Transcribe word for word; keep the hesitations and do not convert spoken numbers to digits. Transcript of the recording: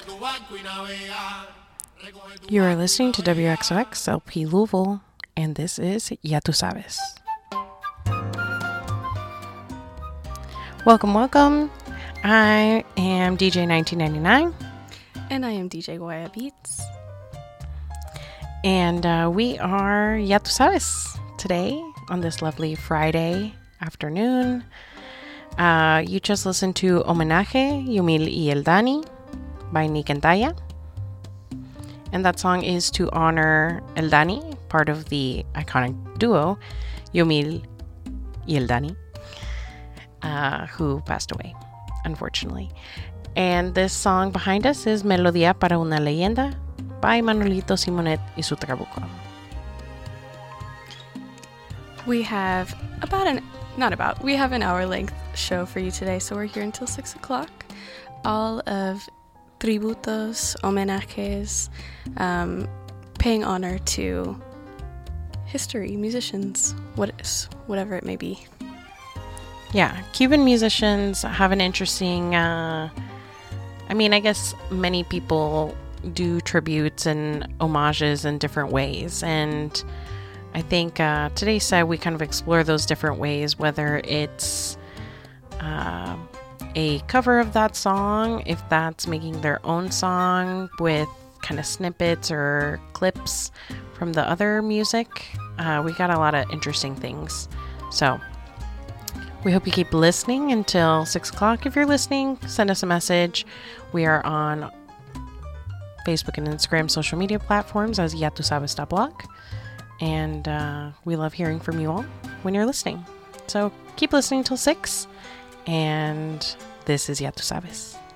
You are listening to W X O X L P Louisville, and this is Ya Tu Sabes. Welcome, welcome. I am D J nineteen ninety-nine. And I am D J Guaya Beats. And uh, we are Ya Tu Sabes today on this lovely Friday afternoon. Uh, you just listened to Homenaje, Yumil y El Dani by Nick and Taya. And that song is to honor El Dani, part of the iconic duo Yumil y El Dani, uh, who passed away, unfortunately. And this song behind us is Melodía para una leyenda by Manolito Simonet y su Trabuco. We have about an, not about, we have an hour length show for you today, so we're here until six o'clock. All of tributos, homenajes, um, paying honor to history, musicians, what is, whatever it may be. Yeah, Cuban musicians have an interesting, uh, I mean, I guess many people do tributes and homages in different ways, and I think uh, today's set we kind of explore those different ways, whether it's uh, a cover of that song, if that's making their own song with kind of snippets or clips from the other music. Uh, we got a lot of interesting things. So we hope you keep listening until six o'clock. If you're listening, send us a message. We are on Facebook and Instagram social media platforms as Ya Tu Sabes dot blog. And uh, we love hearing from you all when you're listening. So keep listening till six. And this is Ya Tu Sabes.